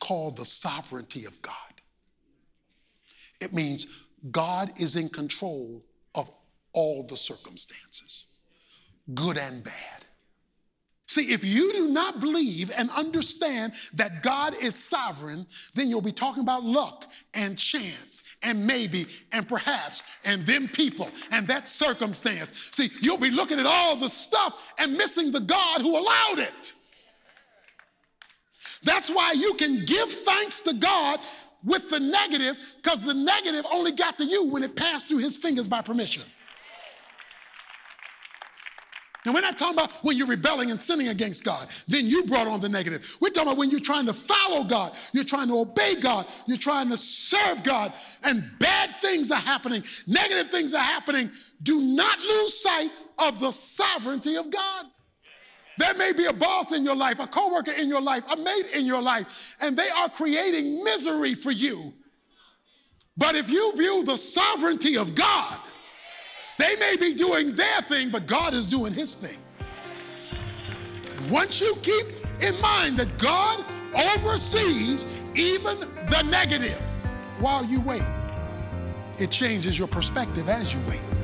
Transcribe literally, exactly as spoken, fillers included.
called the sovereignty of God. It means God is in control of all the circumstances, good and bad. See, if you do not believe and understand that God is sovereign, then you'll be talking about luck and chance and maybe and perhaps and them people and that circumstance. See, you'll be looking at all the stuff and missing the God who allowed it. That's why you can give thanks to God with the negative, because the negative only got to you when it passed through his fingers by permission. And we're not talking about when you're rebelling and sinning against God, then you brought on the negative. We're talking about when you're trying to follow God, you're trying to obey God, you're trying to serve God, and bad things are happening, negative things are happening. Do not lose sight of the sovereignty of God. There may be a boss in your life, a coworker in your life, a mate in your life, and they are creating misery for you. But if you view the sovereignty of God, they may be doing their thing, but God is doing his thing. And once you keep in mind that God oversees even the negative while you wait, it changes your perspective as you wait.